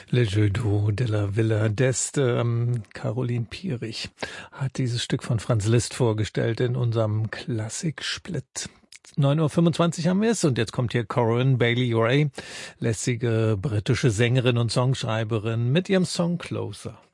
Le Jeu de la Villa d'Este. Caroline Pierich hat dieses Stück von Franz Liszt vorgestellt in unserem Klassiksplit. 9:25 Uhr haben wir es und jetzt kommt hier Corinne Bailey Rae, lässige britische Sängerin und Songschreiberin mit ihrem Song Closer.